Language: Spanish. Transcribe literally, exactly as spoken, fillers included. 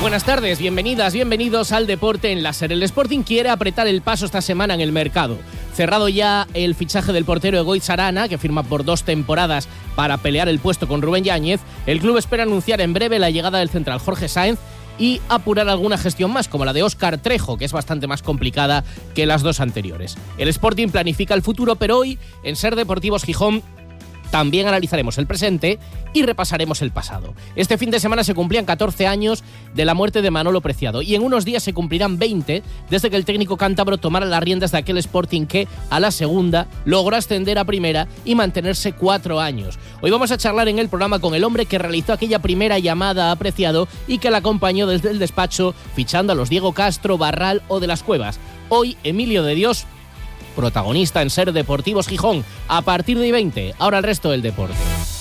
buenas tardes, bienvenidas, bienvenidos al Deporte en la SER. El Sporting quiere apretar el paso esta semana en el mercado. Cerrado ya el fichaje del portero Egoitz Arana, que firma por dos temporadas para pelear el puesto con Rubén Yáñez. El club espera anunciar en breve la llegada del central Jorge Sáenz y apurar alguna gestión más, como la de Óscar Trejo, que es bastante más complicada que las dos anteriores. El Sporting planifica el futuro, pero hoy, en SER Deportivos Gijón, también analizaremos el presente y repasaremos el pasado. Este fin de semana se cumplían catorce años de la muerte de Manolo Preciado y en unos días se cumplirán veinte desde que el técnico cántabro tomara las riendas de aquel Sporting que, a la segunda, logró ascender a primera y mantenerse cuatro años. Hoy vamos a charlar en el programa con el hombre que realizó aquella primera llamada a Preciado y que la acompañó desde el despacho fichando a los Diego Castro, Barral o de las Cuevas. Hoy, Emilio de Dios, protagonista en SER Deportivos Gijón, a partir de veinte. Ahora el resto del deporte.